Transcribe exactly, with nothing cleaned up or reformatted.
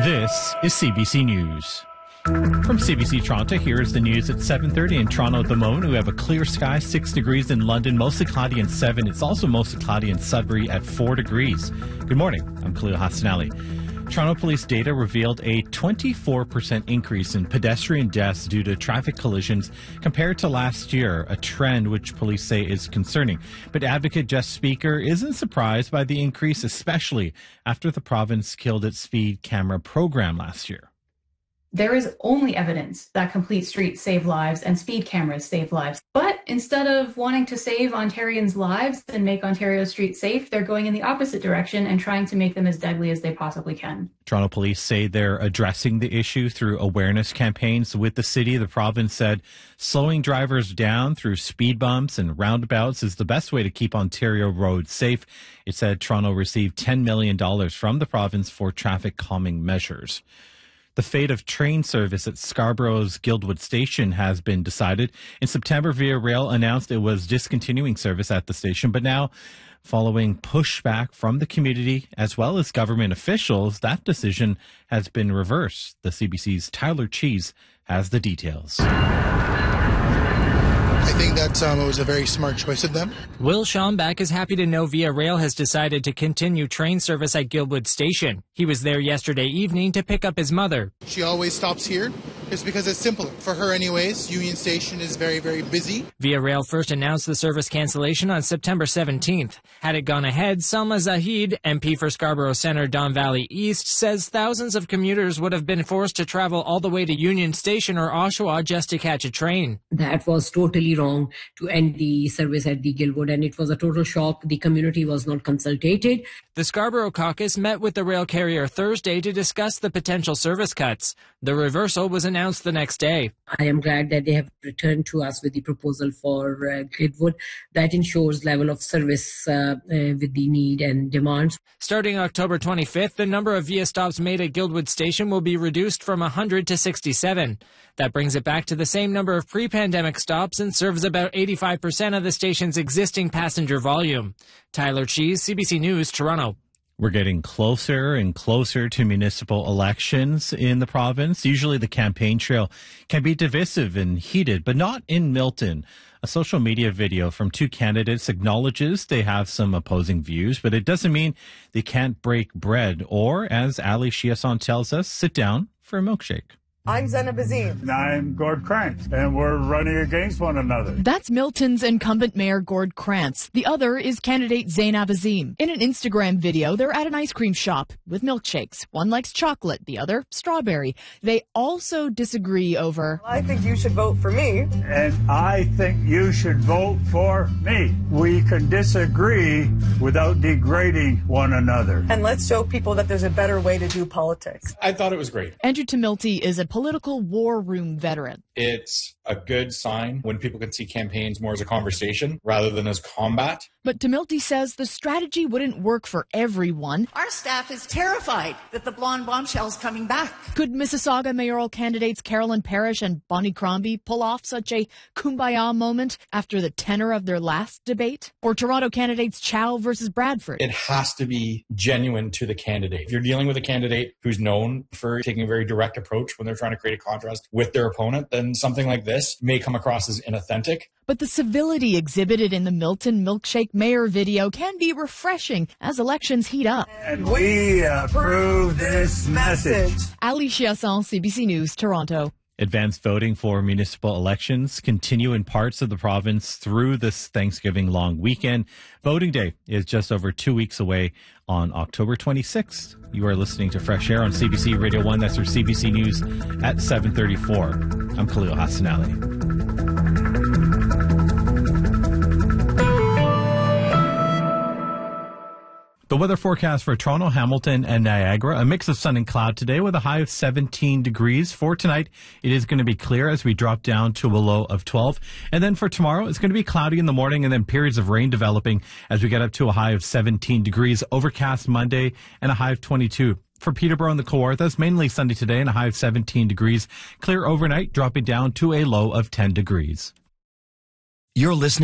This is C B C News. From C B C Toronto, here is the news at seven thirty in Toronto at the moment. We have a clear sky, six degrees in London, mostly cloudy and seven. It's also mostly cloudy in Sudbury at four degrees. Good morning. I'm Khalil Hassanali. Toronto police data revealed a twenty-four percent increase in pedestrian deaths due to traffic collisions compared to last year, a trend which police say is concerning. But advocate Jess Speaker isn't surprised by the increase, especially after the province killed its speed camera program last year. There is only evidence that complete streets save lives and speed cameras save lives. But instead of wanting to save Ontarians' lives and make Ontario's streets safe, they're going in the opposite direction and trying to make them as deadly as they possibly can. Toronto police say they're addressing the issue through awareness campaigns with the city. The province said slowing drivers down through speed bumps and roundabouts is the best way to keep Ontario roads safe. It said Toronto received ten million dollars from the province for traffic calming measures. The fate of train service at Scarborough's Guildwood Station has been decided. In September, Via Rail announced it was discontinuing service at the station, but now, following pushback from the community as well as government officials, that decision has been reversed. The C B C's Tyler Cheese has the details. I think that um, it was a very smart choice of them. Will Schomback is happy to know Via Rail has decided to continue train service at Guildwood Station. He was there yesterday evening to pick up his mother. She always stops here just because it's simpler. For her anyways, Union Station is very, very busy. Via Rail first announced the service cancellation on September seventeenth. Had it gone ahead, Salma Zahid, M P for Scarborough Centre, Don Valley East, says thousands of commuters would have been forced to travel all the way to Union Station or Oshawa just to catch a train. That was totally wrong to end the service at the Guildwood, and it was a total shock. The community was not consulted. The Scarborough caucus met with the rail carrier Thursday to discuss the potential service cuts. The reversal was announced the next day. I am glad that they have returned to us with the proposal for uh, Guildwood that ensures level of service uh, uh, with the need and demands. Starting October twenty-fifth, the number of Via stops made at Guildwood Station will be reduced from one hundred to sixty-seven. That brings it back to the same number of pre-pandemic stops and serves about eighty-five percent of the station's existing passenger volume. Tyler Cheese, C B C News, Toronto. We're getting closer and closer to municipal elections in the province. Usually the campaign trail can be divisive and heated, but not in Milton. A social media video from two candidates acknowledges they have some opposing views, but it doesn't mean they can't break bread or, as Ali Chiasson tells us, sit down for a milkshake. I'm Zainab Azim. And I'm Gord Krantz, and we're running against one another. That's Milton's incumbent mayor, Gord Krantz. The other is candidate Zainab Azim. In an Instagram video, they're at an ice cream shop with milkshakes. One likes chocolate, the other strawberry. They also disagree over... I think you should vote for me. And I think you should vote for me. We can disagree without degrading one another. And let's show people that there's a better way to do politics. I thought it was great. Andrew Tumilty is a political war room veteran. It's a good sign when people can see campaigns more as a conversation rather than as combat. But Tumilty says the strategy wouldn't work for everyone. Our staff is terrified that the blonde bombshell's coming back. Could Mississauga mayoral candidates Carolyn Parrish and Bonnie Crombie pull off such a kumbaya moment after the tenor of their last debate? Or Toronto candidates Chow versus Bradford? It has to be genuine to the candidate. If you're dealing with a candidate who's known for taking a very direct approach when they're trying to create a contrast with their opponent, then something like this may come across as inauthentic. But the civility exhibited in the Milton Milkshake Mayor video can be refreshing as elections heat up. And we approve this message. Ali Chiasson, C B C News, Toronto. Advanced voting for municipal elections continue in parts of the province through this Thanksgiving long weekend. Voting day is just over two weeks away on October twenty-sixth. You are listening to Fresh Air on C B C Radio one. That's your C B C News at seven thirty-four. I'm Khalil Hassanali. The weather forecast for Toronto, Hamilton, and Niagara, a mix of sun and cloud today with a high of seventeen degrees. For tonight, it is going to be clear as we drop down to a low of twelve. And then for tomorrow, it's going to be cloudy in the morning and then periods of rain developing as we get up to a high of seventeen degrees. Overcast Monday and a high of twenty-two. For Peterborough and the Kawarthas, mainly sunny today and a high of seventeen degrees. Clear overnight, dropping down to a low of ten degrees. You're listening